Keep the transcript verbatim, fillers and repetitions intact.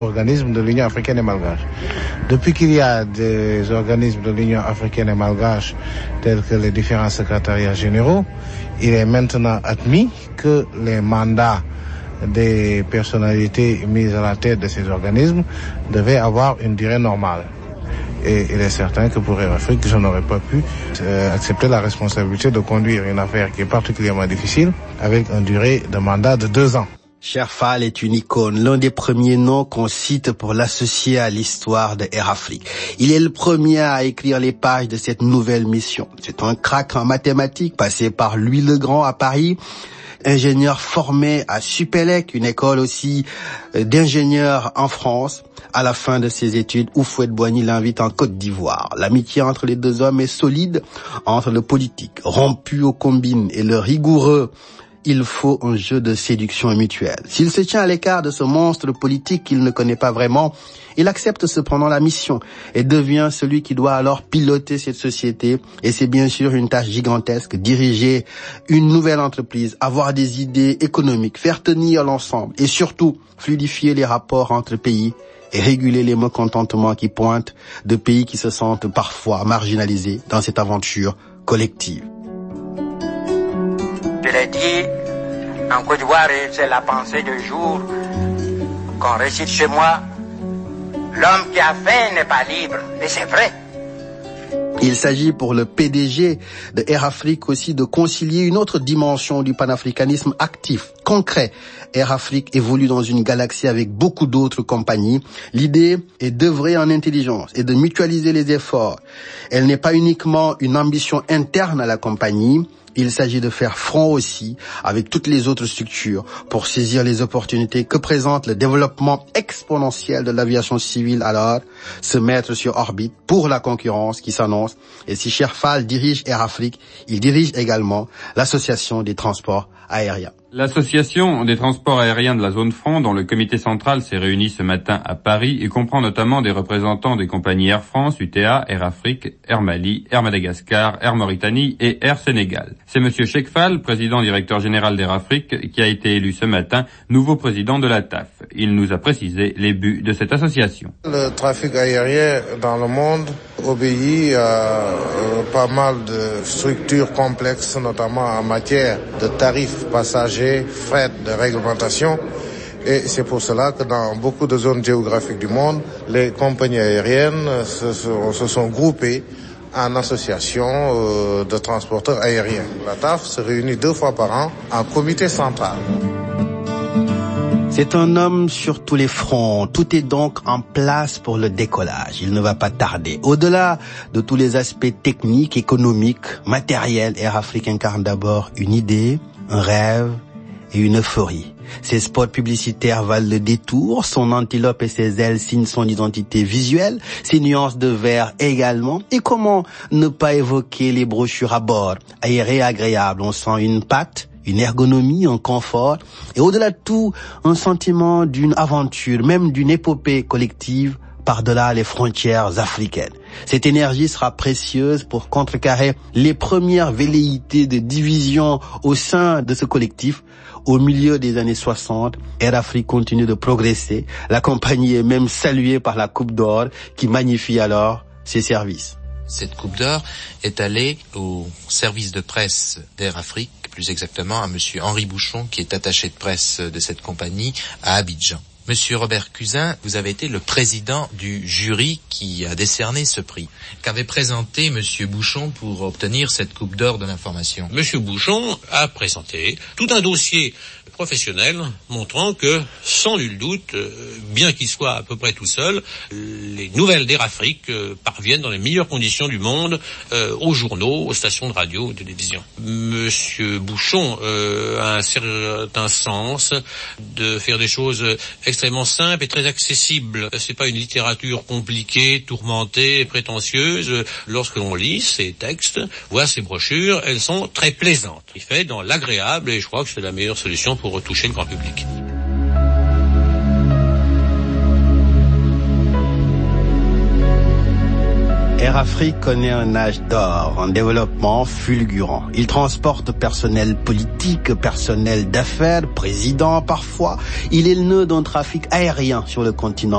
Organismes de l'Union africaine et malgache. Depuis qu'il y a des organismes de l'Union africaine et malgache, tels que les différents secrétariats généraux, il est maintenant admis que les mandats des personnalités mises à la tête de ces organismes devaient avoir une durée normale. Et il est certain que pour Air Afrique, je n'aurais pas pu euh, accepter la responsabilité de conduire une affaire qui est particulièrement difficile avec une durée de mandat de deux ans. Cher Fall est une icône, l'un des premiers noms qu'on cite pour l'associer à l'histoire de Air Afrique. Il est le premier à écrire les pages de cette nouvelle mission. C'est un crack en mathématiques, passé par Louis le Grand à Paris, ingénieur formé à Supélec, une école aussi d'ingénieurs en France. À la fin de ses études, Houphouët-Boigny l'invite en Côte d'Ivoire. L'amitié entre les deux hommes est solide, entre le politique, rompu aux combines, et le rigoureux. Il faut un jeu de séduction mutuelle. S'il se tient à l'écart de ce monstre politique qu'il ne connaît pas vraiment, il accepte cependant la mission et devient celui qui doit alors piloter cette société. Et c'est bien sûr une tâche gigantesque, diriger une nouvelle entreprise, avoir des idées économiques, faire tenir l'ensemble et surtout fluidifier les rapports entre pays et réguler les mécontentements qui pointent de pays qui se sentent parfois marginalisés dans cette aventure collective. Je l'ai dit, en Côte d'Ivoire, c'est la pensée du jour qu'on récite chez moi. L'homme qui a faim n'est pas libre, et c'est vrai. Il s'agit pour le P D G de Air Afrique aussi de concilier une autre dimension du panafricanisme actif, concret. Air Afrique évolue dans une galaxie avec beaucoup d'autres compagnies. L'idée est d'œuvrer en intelligence et de mutualiser les efforts. Elle n'est pas uniquement une ambition interne à la compagnie. Il s'agit de faire front aussi avec toutes les autres structures pour saisir les opportunités que présente le développement exponentiel de l'aviation civile, alors se mettre sur orbite pour la concurrence qui s'annonce. Et si Cher Fall dirige Air Afrique, il dirige également l'Association des transports aériens. L'association des transports aériens de la zone franc, dont le comité central s'est réuni ce matin à Paris, et comprend notamment des représentants des compagnies Air France, U T A, Air Afrique, Air Mali, Air Madagascar, Air Mauritanie et Air Sénégal. C'est Monsieur Cheikh Fall, président directeur général d'Air Afrique, qui a été élu ce matin nouveau président de la T A F. Il nous a précisé les buts de cette association. Le trafic aérien dans le monde obéit à euh, pas mal de structures complexes, notamment en matière de tarifs passagers, frais, de réglementation. Et c'est pour cela que dans beaucoup de zones géographiques du monde, les compagnies aériennes se sont, se sont groupées en association euh, de transporteurs aériens. La T A F se réunit deux fois par an en comité central. C'est un homme sur tous les fronts. Tout est donc en place pour le décollage. Il ne va pas tarder. Au-delà de tous les aspects techniques, économiques, matériels, Air Afrique incarne d'abord une idée, un rêve et une euphorie. Ses spots publicitaires valent le détour, son antilope et ses ailes signent son identité visuelle, ses nuances de vert également. Et comment ne pas évoquer les brochures à bord? Aéré et agréable, on sent une patte, une ergonomie, un confort, et au-delà de tout, un sentiment d'une aventure, même d'une épopée collective par-delà les frontières africaines. Cette énergie sera précieuse pour contrecarrer les premières velléités de division au sein de ce collectif. Au milieu des années soixante, Air Afrique continue de progresser. La compagnie est même saluée par la Coupe d'Or qui magnifie alors ses services. Cette Coupe d'Or est allée au service de presse d'Air Afrique, plus exactement à Monsieur Henri Bouchon, qui est attaché de presse de cette compagnie à Abidjan. Monsieur Robert Cusin, vous avez été le président du jury qui a décerné ce prix. Qu'avait présenté Monsieur Bouchon pour obtenir cette Coupe d'Or de l'information? Monsieur Bouchon a présenté tout un dossier professionnel montrant que, sans nul doute, bien qu'il soit à peu près tout seul, les nouvelles d'Air Afrique parviennent dans les meilleures conditions du monde aux journaux, aux stations de radio, de télévision. Monsieur Bouchon a un certain sens de faire des choses extrêmement simples et très accessibles. C'est pas une littérature compliquée, tourmentée, prétentieuse. Lorsque l'on lit ces textes, voit ces brochures, elles sont très plaisantes. Il fait dans l'agréable et je crois que c'est la meilleure solution pour retoucher le grand public. Air Afrique connaît un âge d'or, un développement fulgurant. Il transporte personnel politique, personnel d'affaires, président parfois. Il est le nœud d'un trafic aérien sur le continent